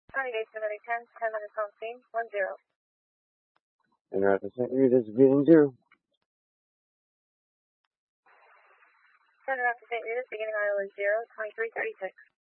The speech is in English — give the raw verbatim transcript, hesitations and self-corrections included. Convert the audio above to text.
County Base Minute ten, ten minutes on scene, one zero. And Rapid Saint Rita is beginning zero. Center Rapid Saint Rita, beginning I L is zero, twenty-three thirty-six.